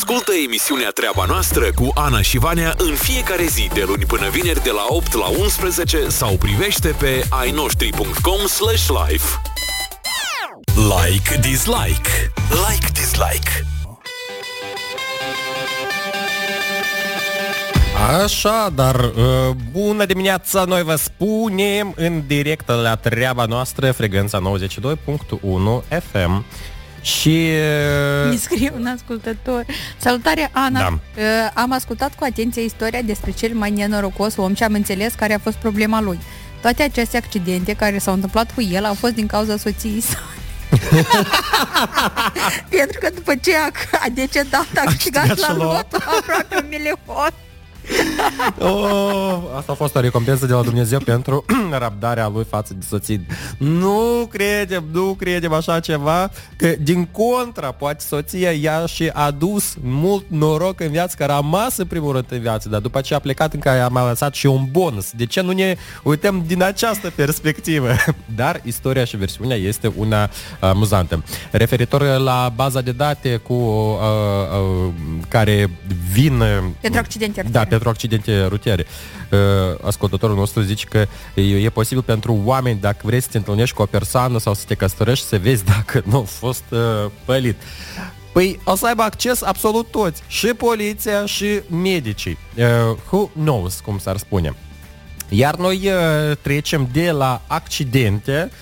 Ascultă emisiunea Treaba Noastră cu Ana și Vanea în fiecare zi de luni până vineri de la 8 la 11 sau privește pe ainoștri.com/live. Like, dislike. Like, dislike. Așa, dar bună dimineața, noi vă spunem în direct la Treaba Noastră, frecvența 92.1 FM. Și mi scrie un ascultător: salutare, Ana, da. Am ascultat cu atenție istoria despre cel mai nenorocos om și am înțeles care a fost problema lui. Toate aceste accidente care s-au întâmplat cu el au fost din cauza soției sale. Pentru că după ce a decedat a câștigat la loto aproape 1.000.000. Asta a fost o recompensă de la Dumnezeu pentru răbdarea lui față de soții. Nu credem așa ceva, că din contra, poate soția i-a și adus mult noroc în viață, că a rămas în primul rând în viață, dar după ce a plecat încă a mai lăsat și un bonus. De ce nu ne uităm din această perspectivă? Dar istoria și versiunea este una amuzantă. Referitor la baza de date cu care vin pentru accidente rutiere. Da, pentru accidente rutiere. Ascultătorul nostru zice că e posibil pentru oameni, dacă vrei să te întâlnești cu o persoană sau să te căsătorești, să vezi dacă nu a fost pălit. Păi o să aibă acces absolut toți, și poliția și medicii. Who knows, cum s-ar spune. Iar noi trecem de la accidente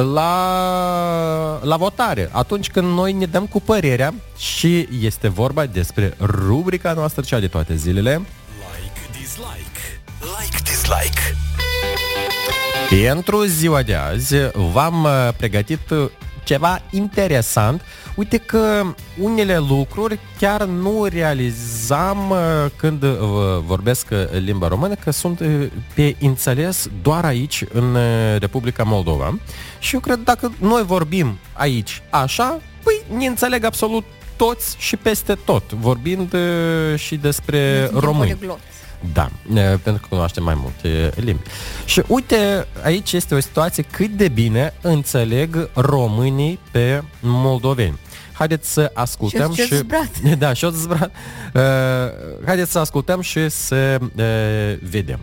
la votare, atunci când noi ne dăm cu părerea și este vorba despre rubrica noastră, cea de toate zilele. Like, dislike. Like, dislike. Pentru ziua de azi v-am pregătit ceva interesant. Uite că unele lucruri chiar nu realizam când vorbesc limba română, că sunt pe înțeles doar aici, în Republica Moldova. Și eu cred, dacă noi vorbim aici așa, păi ne înțeleg absolut toți și peste tot, vorbind și despre români. Da, pentru că cunoaștem mai multe limbi. Și uite, aici este o situație cât de bine înțeleg românii pe moldoveni. Haideți să ascultăm și da, și-o zbrat. Haideți să ascultăm și să vedem.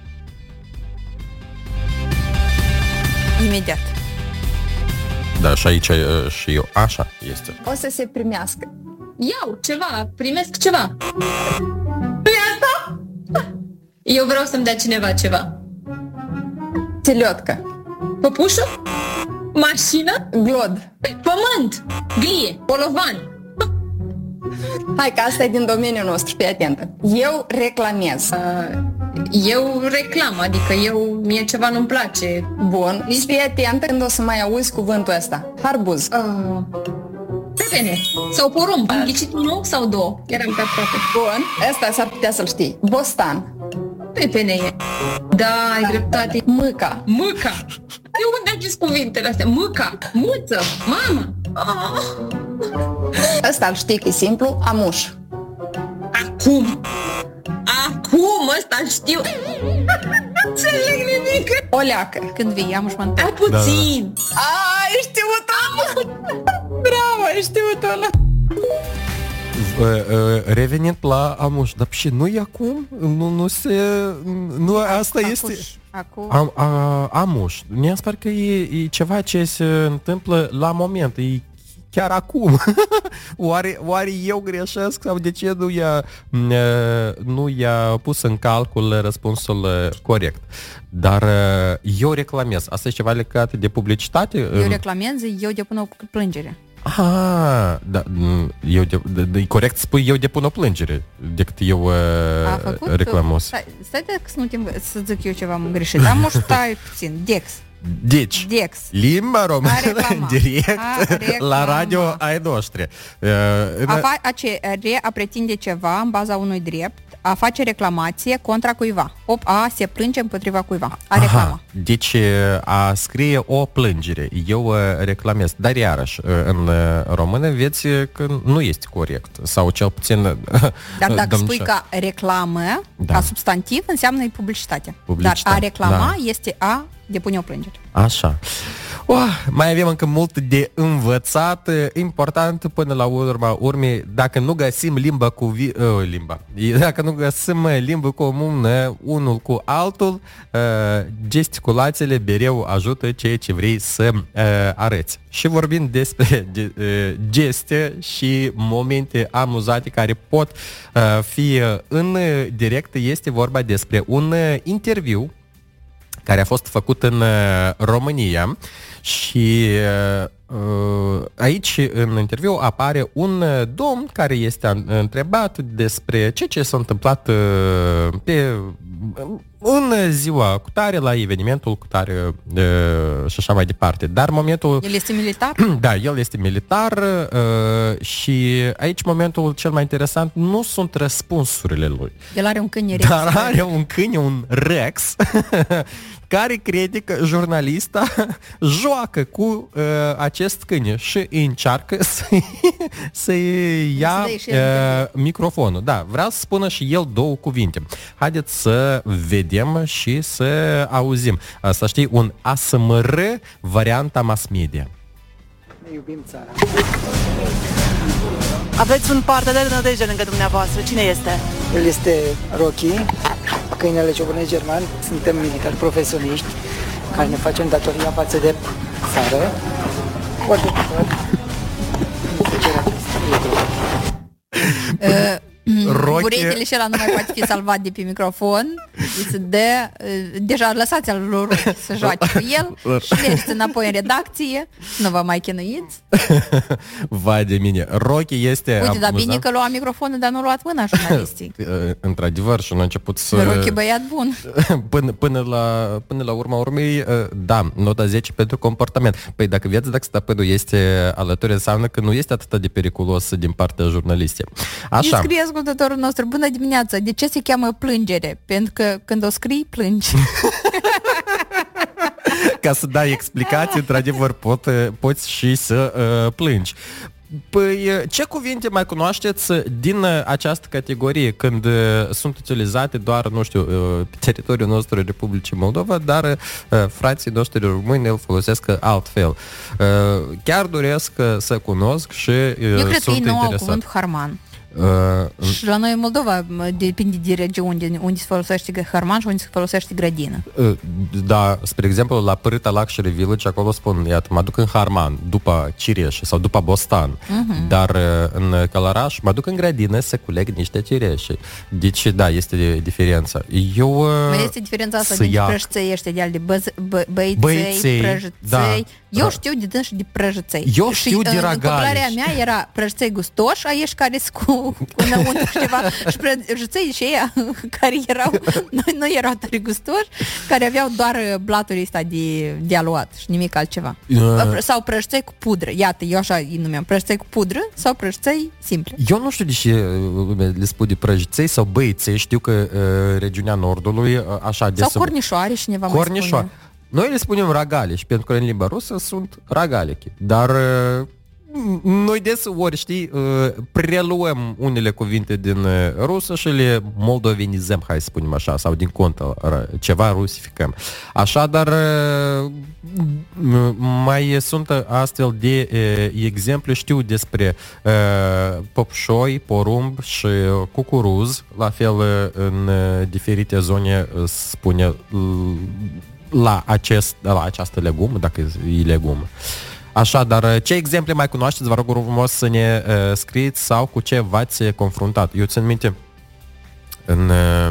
Imediat. Da, și aici și eu, așa este. O să se primească. Iau ceva, primesc ceva. Nu e asta? Eu vreau să-mi dea cineva ceva. Țeliotcă. Păpușă? Mașină? Glod. Pământ. Glie. Bolovan. Hai că asta e din domeniul nostru, fii atentă. Eu reclamez. Eu reclam, adică mie ceva nu-mi place. Bun. Și fii atentă când o să mai auzi cuvântul ăsta. Harbuz. Pepene. Sau porumb. Am ghicit unul sau două. Eram pe aproape. Bun. Asta s-ar putea să-l știi. Bostan. Pepene e. Da, ai dreptate. Mâca. Mâca. Eu unde am zis cuvintele astea? Mâca. Muță. Mamă. Ăsta îl știi că e simplu. Amuș. Acum ăsta știu. Înțeleg nimic. O leacă. Când vii, Amuș mă întreb. Puțin. Da. Ai știut-o. Bravo, ai știut-o ăla. Revenind la Amuș, dar și nu e acum? Nu, asta este... Amuș. Mi-a spus că e ceva ce se întâmplă la moment, e chiar acum. Oare eu greșesc sau de ce nu i-a pus în calcul răspunsul corect? Dar eu reclamez. Asta e ceva legat de publicitate? Eu reclamez, eu depun o plângere. Da, e corect spui eu depun o plângere decât eu reclamos. Stai să zic eu ceva greșit. Am stai puțin. Dex. Limba română direct la radio ai noștri. A pretinde ceva în baza unui drept, a face reclamație contra cuiva. A se plânge împotriva cuiva. A reclama. Deci a scrie o plângere. Eu reclamez. Dar iarăși, în română vedeți că nu este corect. Sau cel puțin... Dar dacă spui că reclamă, ca substantiv, înseamnă publicitate. Dar a reclama este a depune o plângere. Așa. Mai avem încă mult de învățat. Important până la urma urmei, dacă nu găsim dacă nu găsim limbă comună unul cu altul, gesticulațiile mereu ajută ceea ce vrei să arăți. Și vorbind despre geste și momente amuzate care pot fi în direct, este vorba despre un interviu care a fost făcut în România și aici în interviu apare un domn care este întrebat despre ce s-a întâmplat în ziua cu tare, la evenimentul cu tare și așa mai departe. Dar momentul... El este militar? Da, el este militar și aici momentul cel mai interesant nu sunt răspunsurile lui. El are un câine Rex. Dar are un câine, un Rex, care crede că jurnalista joacă cu acest câine și încearcă să-i ia microfonul. Da, vreau să spună și el două cuvinte. Haideți să vedem și să auzim. Să știi, un ASMR varianta mass media. Ne iubim țara. Aveți un partener de nădejde lângă dumneavoastră. Cine este? El este Rocky, câinele ciobănesc german. Suntem militari profesioniști care ne facem datoria față de țară. Foarte frumos. Buretele și ăla nu mai poate fi salvat de pe microfon. Deja lăsați-l lui Rocky să joace cu el și mergeți înapoi în redacție. Nu vă mai chinuiți. Vai de mine, Rocky este... Uite, dar bine că lua microfonul, dar nu luat mâna jurnalistii. Într-adevăr, și a început să... Rocky băiat bun. Până la urma urmei, da, nota 10 pentru comportament. Păi dacă stăpânul este alături, înseamnă că nu este atât de periculos din partea jurnalistei. Așa. Scrie ascultătorul nostru: bună dimineața, de ce se cheamă plângere? Pentru că când o scrii, plângi. Ca să dai explicații, într-adevăr, poți și să plângi. Păi, ce cuvinte mai cunoașteți din această categorie când sunt utilizate doar, nu știu, pe teritoriul nostru Republicii Moldova, dar frații noștri români îl folosesc altfel. Chiar doresc să cunosc și eu cred sunt că ei nu au interesat. harman. Și la noi în Moldova depinde de regiuni unde se folosește harman și unde se folosește grădină. Da, spre exemplu, la Părâta Luxury Village, acolo spun, iată, mă duc în harman după cireșe sau după bostan, dar în Călăraș mă duc în grădină să culeg niște cireșe. Deci, da, este diferența. Mai este diferența asta dintre prăjiței ăștia de băiței, prăjiței. Da. Eu știu de dâns și de prăjiței. Eu știu de ragalici. În cuplarea mea era prăjiței gustoși, aieși care cu înăuntru și ceva, și prăjiței și ăia care erau, nu erau tare gustoși, care aveau doar blatul ăsta de aluat și nimic altceva. Sau prăjiței cu pudră. Iată, eu așa îi numeam, prăjiței cu pudră sau prăjiței simple. Eu nu știu de ce le spun de prăjiței sau băiței. Știu că regiunea Nordului așa de... Sau cornișoare și neva mai spune. Noi le spunem ragalici, pentru că în limba rusă sunt ragalichi. Dar noi deseori, știi, preluăm unele cuvinte din rusă și le moldovenizăm, hai să spunem așa, sau din contă ceva rusificăm. Așadar, mai sunt astfel de exemple, știu despre popșoi, porumb și cucuruz, la fel în diferite zone spune la această legumă, dacă e legumă. Așadar, ce exemple mai cunoașteți? Vă rog frumos să ne scrieți sau cu ce v-ați confruntat. Eu țin minte, în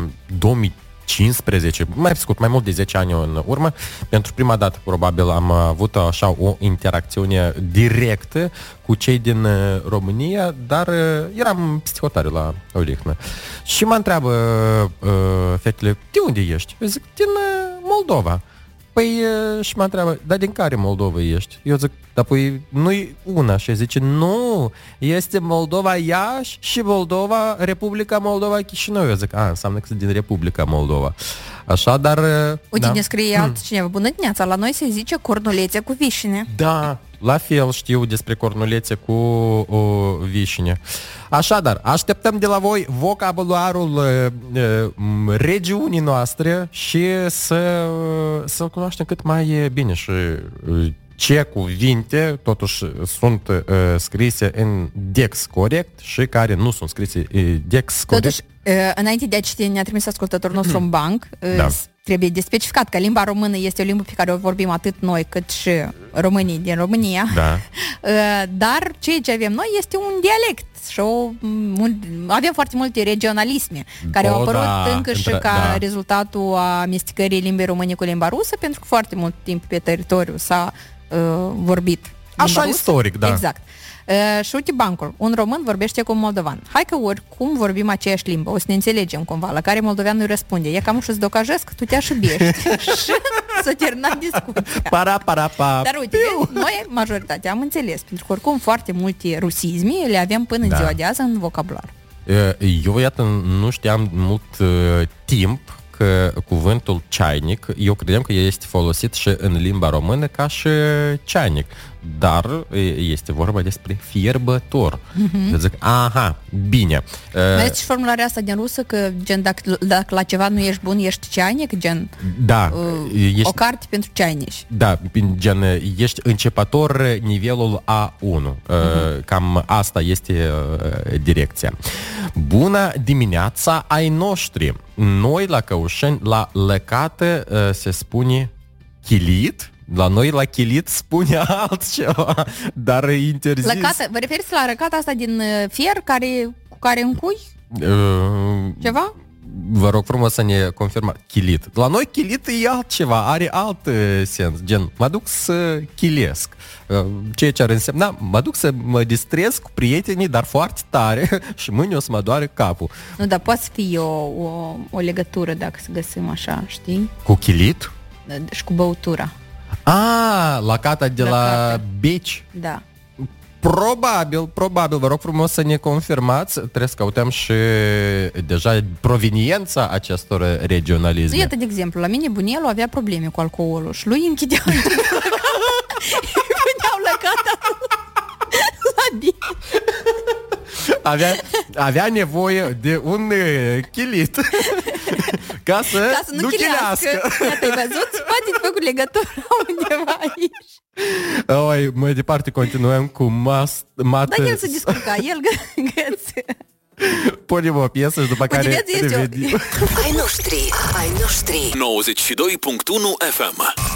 2015, mai scurt, mai mult de 10 ani în urmă, pentru prima dată probabil am avut așa o interacțiune directă cu cei din România, dar eram psihotare la odihnă. Și mă întreabă fetele, de unde ești? Eu zic, din Moldova. Păi și mă întreabă, dar din care Moldova ești? Eu zic, dar păi nu-i una. Și zice, nu, este Moldova Iași și Moldova, Republica Moldova Chișinău. Eu zic, înseamnă că sunt din Republica Moldova. Așa, dar... Uite, ne scrie altcineva, bună dimineața, la noi se zice cornulețe cu vișine. Da, la fel știu despre cornulețe cu vișine. Așadar, așteptăm de la voi vocabularul regiunii noastre și să-l cunoaștem cât mai bine și ce cuvinte totuși sunt scrise în dex corect și care nu sunt scrise dex corect. Totuși, înainte de a citi, ne-a trimis ascultătorul nostru un banc. Da. Trebuie de specificat că limba română este o limbă pe care o vorbim atât noi cât și românii din România. Da. Dar ceea ce avem noi este un dialect și avem foarte multe regionalisme care au apărut încă și ca rezultatul a amestecării limbii române cu limba rusă, pentru că foarte mult timp pe teritoriu s-a vorbit așa rusă. Istoric, da. Exact. Și uite bancul. Un român vorbește cu un moldovan. Hai că oricum vorbim aceeași limbă, o să ne înțelegem cumva. La care moldoveanul îi răspunde: e cam ușă-ți docajesc, tu te-aș iubești. Și s-a terminat discuția. Dar uite, noi majoritatea am înțeles, pentru că oricum foarte multe rusisme le avem până în ziua de azi în vocabular. Eu, iată, nu știam mult timp că cuvântul ceainic, eu credeam că este folosit și în limba română ca și ceainic, dar este vorba despre fierbător. Zic, aha, bine. Mai este și formularea asta din rusă că gen dacă la ceva nu ești bun, ești ceainic, gen da, o carte pentru ceainici. Da, gen ești începător nivelul A1. Cam asta este direcția. Bună dimineața ai noștri! Noi la Căușeni, la lăcată se spune chilit. La noi la chilit spune altceva, dar interzis. Lăcată, vă referiți la răcata asta din fier cu care încui? Ceva? Vă rog frumos să ne confirmați. Chilit. La noi chilit e altceva, are alt sens. Gen, mă duc să chilesc. Ceea ce ar însemna, mă duc să mă distrez cu prietenii, dar foarte tare și mâine o să mă doare capul. Nu, dar poate să fie o legătură dacă să găsim așa, știi? Cu chilit? Și cu băutura. Lăcata de la beci? Da. Probabil, vă rog frumos să ne confirmați. Trebuie să căutăm și deja proveniența acestor regionalisme. Iată, de exemplu, la mine bunelul avea probleme cu alcoolul și lui închideau lăcata la bine. Avea nevoie de un chilit ca să nu chilească. Iată, ai văzut? Poate să făcut legătura undeva aici. Mai departe continuăm cu Dar el se descurca, el găță. Punem o piesă și după care revenim. Ai noștri 92.1 FM.